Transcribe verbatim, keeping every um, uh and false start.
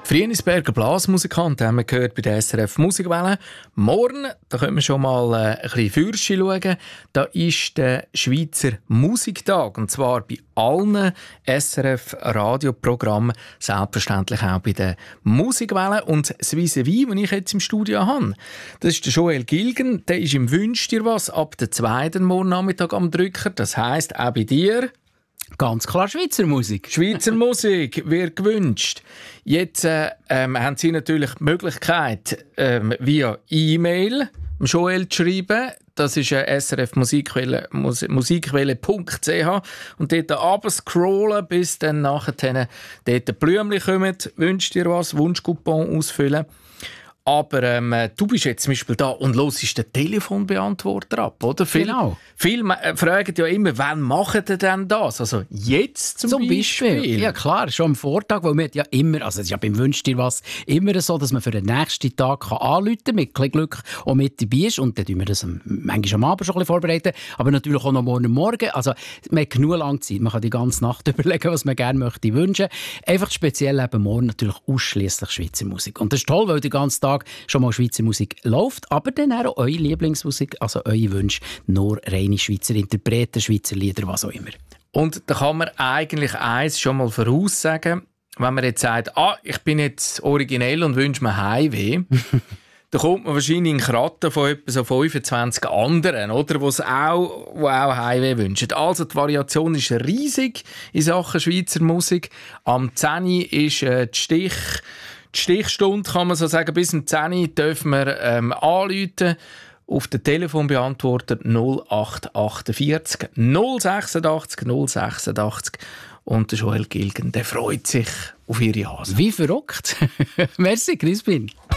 Frienisberger Blasmusikant haben wir gehört bei der S R F Musikwelle. Morgen, da können wir schon mal äh, ein bisschen Fürsche schauen, da ist der Schweizer Musiktag. Und zwar bei allen S R F-Radioprogrammen, selbstverständlich auch bei der Musikwelle. Und das Vis-à-vis, das ich jetzt im Studio habe, das ist der Joel Gilgen. Der ist im «Wünsch dir was» ab der zweiten Morgennachmittag am Drücker. Das heisst, auch bei dir... Ganz klar Schweizer Musik. Schweizer Musik wird gewünscht. Jetzt äh, ähm, haben Sie natürlich die Möglichkeit, ähm, via E-Mail Joel zu schreiben. Das ist äh, S R F Musikquelle, mus- musikwelle punkt c h und dort runter scrollen, bis dann nachher dort Blümchen kommen. Wünschst dir was, Wunschcoupon ausfüllen. Aber ähm, du bist jetzt zum Beispiel da und hörst den Telefonbeantworter ab, oder? Viel, genau. Viele äh, fragen ja immer, wann macht ihr denn das? Also jetzt zum, zum Beispiel. Beispiel. Ja klar, schon am Vortag, weil man ja immer, also es ist ja beim «Wünsch dir was» immer so, dass man für den nächsten Tag kann anrufen kann, mit ein Glück auch mit dabei ist. Und dann tun wir das manchmal am Abend schon ein bisschen vorbereiten, aber natürlich auch noch morgen Morgen. Also man hat genug lange Zeit, man kann die ganze Nacht überlegen, was man gerne möchte wünschen. Einfach speziell eben morgen natürlich ausschliesslich Schweizer Musik. Und das ist toll, weil den ganzen Tag schon mal Schweizer Musik läuft, aber dann auch eure Lieblingsmusik, also eure Wünsche, nur reine Schweizer Interpreten, Schweizer Lieder, was auch immer. Und da kann man eigentlich eins schon mal voraussagen, wenn man jetzt sagt, ah, ich bin jetzt originell und wünsche mir Heimweh, dann kommt man wahrscheinlich in Kratten von etwa so fünfundzwanzig anderen, oder, wo's auch, wo auch Heimweh wünschen. Also die Variation ist riesig in Sachen Schweizer Musik. Am zehn Uhr ist äh, die Stich Die Stichstunde, kann man so sagen, bis um zehn Uhr dürfen wir ähm, anrufen auf den Telefonbeantworter null acht achtundvierzig null sechsundachtzig null sechsundachtzig. Und der Joel Gilgen, der freut sich auf ihre Hase. Wie verrückt. Merci, Crispin.